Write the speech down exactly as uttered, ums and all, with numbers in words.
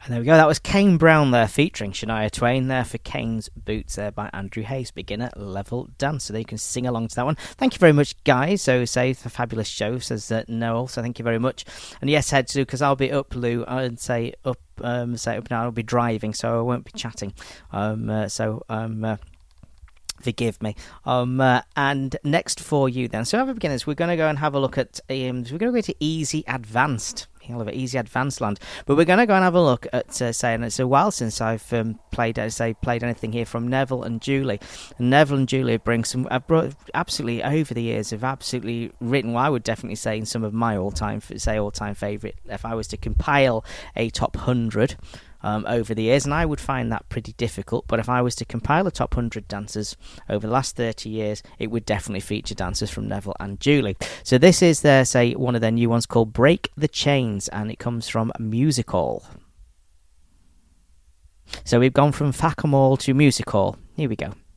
And there we go. That was Kane Brown there, featuring Shania Twain there for Kane's Boots there by Andrew Hayes, beginner level dance. So there you can sing along to that one. Thank you very much, guys. So say the fabulous show, says uh, Noel. So thank you very much. And yes, head to, because I'll be up, Lou. I'd say up, um, say up now. I'll be driving, so I won't be chatting. Um, uh, so um. Uh, Forgive me. Um, uh, and next for you then. So, other beginners, we're going to go and have a look at. Um, we're going to go to Easy Advanced. Hell of Easy Advanced land. But we're going to go and have a look at uh, saying it's a while since I've um, played. Uh, say played anything here from Neville and Julie. And Neville and Julie bring some. I've brought absolutely over the years. Have absolutely written. Well, I would definitely say in some of my all-time, say all-time favourite. If I was to compile a top hundred. Um, over the years, and I would find that pretty difficult, but if I was to compile a top one hundred dancers over the last thirty years, it would definitely feature dancers from Neville and Julie. So this is their, say, one of their new ones called Break the Chains, and it comes from Music Hall. So we've gone from Fack 'em All to Music Hall. Here we go.